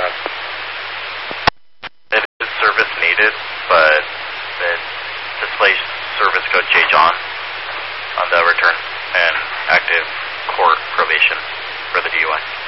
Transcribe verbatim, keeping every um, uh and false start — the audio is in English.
time. It is service needed, but it displays service code J. John on the return and active court probation for the D U I.